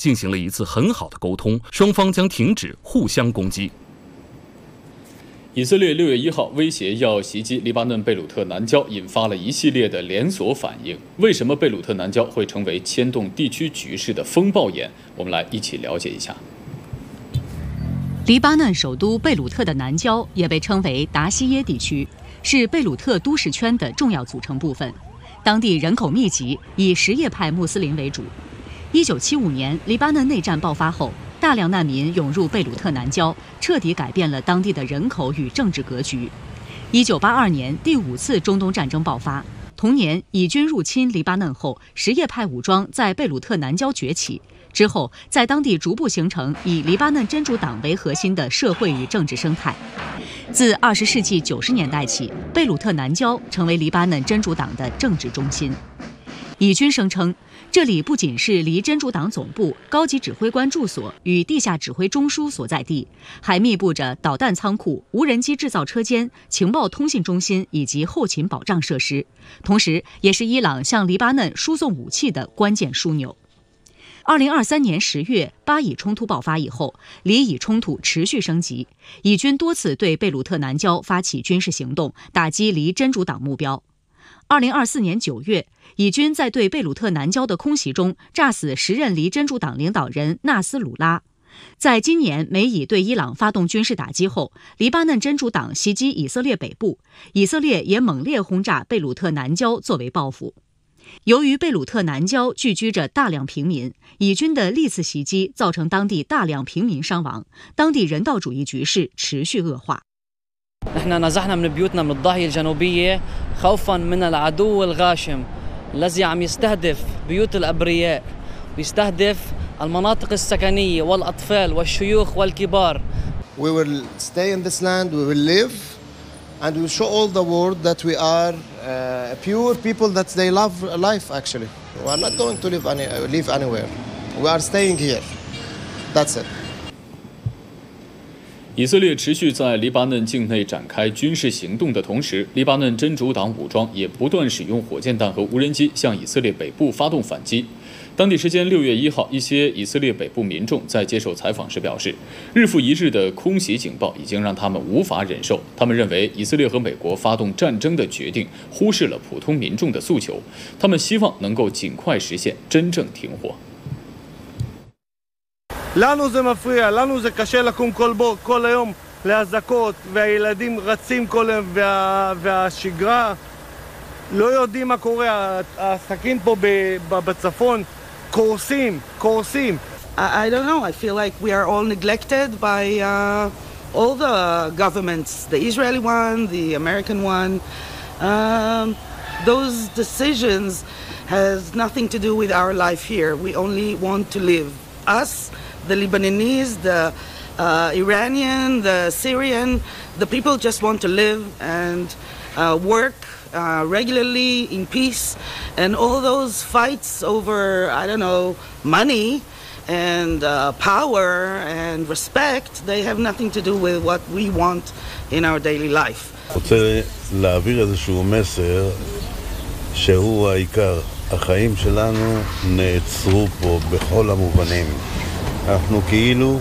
进行了一次很好的沟通，双方将停止互相攻击。 以色列6月1号威胁要袭击黎巴嫩贝鲁特南郊，引发了一系列的连锁反应。为什么贝鲁特南郊会成为牵动地区局势的风暴眼？我们来一起了解一下。 黎巴嫩首都贝鲁特的南郊也被称为达西耶地区，是贝鲁特都市圈的重要组成部分。当地人口密集，以什叶派穆斯林为主。1975年，黎巴嫩内战爆发后，大量难民涌入贝鲁特南郊，彻底改变了当地的人口与政治格局。1982年，第5次中东战争爆发。同年，以军入侵黎巴嫩后，什叶派武装在贝鲁特南郊崛起。之后，在当地逐步形成以黎巴嫩真主党为核心的社会与政治生态。自20世纪90年代起，贝鲁特南郊成为黎巴嫩真主党的政治中心。以军声称，这里不仅是离真主党总部、高级指挥官住所与地下指挥中枢所在地，还密布着导弹仓库、无人机制造车间、情报通信中心以及后勤保障设施，同时也是伊朗向黎巴嫩输送武器的关键枢纽。2023年10月，巴以冲突爆发以后，黎以冲突持续升级，以军多次对贝鲁特南郊发起军事行动，打击黎真主党目标。2024年9月，以军在对贝鲁特南郊的空袭中炸死时任黎真主党领导人纳斯鲁拉。在今年美以对伊朗发动军事打击后，黎巴嫩真主党袭击以色列北部，以色列也猛烈轰炸贝鲁特南郊作为报复。由于贝鲁特南郊聚居着大量平民，以军的历次袭击造成当地大量平民伤亡，当地人道主义局势持续恶化。 نحن نزحنا من بيوتنا من الضاحية الجنوبية خوفا من العدو الغاشم الذي عم يستهدف بيوت الأبرياء ويستهدف المناطق السكنية والأطفال والشيوخ والكبار. We will stay in this land, we will live, and we will show all the world that we are pure people, that they love life actually. We are not going to live anywhere. We are staying here. That's it. 以色列持续在黎巴嫩境内展开军事行动的同时，黎巴嫩真主党武装也不断使用火箭弹和无人机向以色列北部发动反击。当地时间6月1号，一些以色列北部民众在接受采访时表示，日复一日的空袭警报已经让他们无法忍受。他们认为以色列和美国发动战争的决定忽视了普通民众的诉求，他们希望能够尽快实现真正停火。 לנו זה מפריע, לנו זה קשה לקום כל היום להזעקות, והילדים רצים כל היום, והשגרה לא יודעים מה קורה, העסקים פה בצפון קורסים. I don't know, I feel like we are all neglected by all the governments, the Israeli one, the American one. Those decisions has nothing to do with our life here. We only want to live. Us,the Lebanese, the Iranian, the Syrian, the people just want to live and work regularly in peace. And all those fights over, I don't know, money and power and respect, they have nothing to do with what we want in our daily life. רוצה להעביר איזשהו מסר שהוא העיקר. החיים שלנו נעצרו פה בכל המובנים. אנחנו כאילו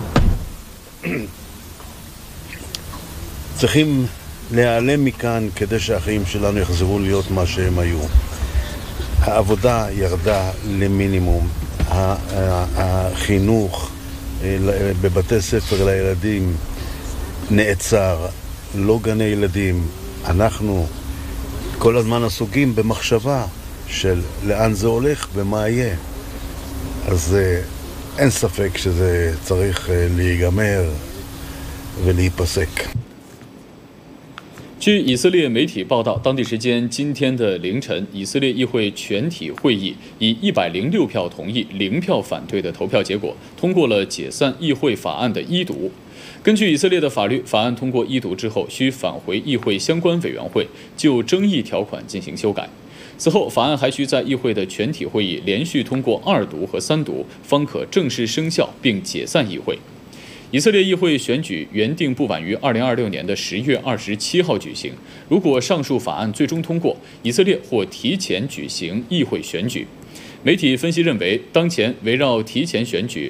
צריכים להיעלם מכאן כדי שהחיים שלנו יחזרו להיות מה שהם היו. העבודה ירדה למינימום, החינוך בבתי ספר לילדים נעצר, לא גני ילדים. אנחנו כל הזמן עסוקים במחשבה של לאן זה הולך ומה יהיה. אז אין ספק שזה צריך להיגמר ולהיפסק. 据以色列媒体报道，当地时间今天的凌晨，以色列议会全体会议以106票同意、0票反对的投票结果，通过了解散议会法案的一读。根据以色列的法律，法案通过一读之后，需返回议会相关委员会就争议条款进行修改。此后，法案还需在议会的全体会议连续通过2读和3读，方可正式生效并解散议会。以色列议会选举原定不晚于2026年的10月27号举行。如果上述法案最终通过，以色列或提前举行议会选举。媒体分析认为，当前围绕提前选举